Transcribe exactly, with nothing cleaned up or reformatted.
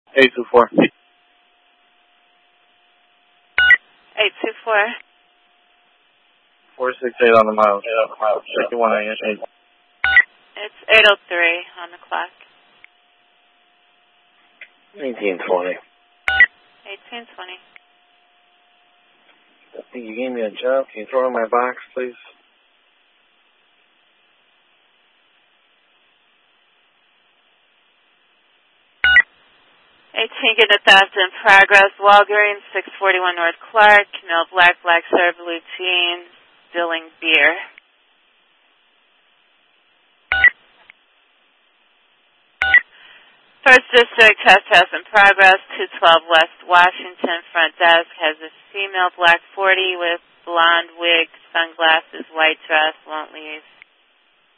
eight two four. eight two four. four six eight on the mile. eight on the mile. fifty-one A M. It's eight oh three on the clock. eighteen twenty. eighteen twenty. I think you gave me a job. Can you throw it in my box, please? eighteen, get a theft in progress. Walgreens, six forty-one North Clark. No black, black serve blue jeans. Stealing beer. First District, trespass in progress. two twelve West Washington. Front desk has a female black forty with blonde wig, sunglasses, white dress. Won't leave.